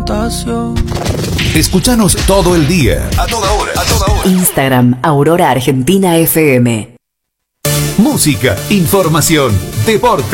tentación. Escúchanos todo el día, a toda hora, a toda hora. Instagram, Aurora Argentina FM. Música, información, deporte.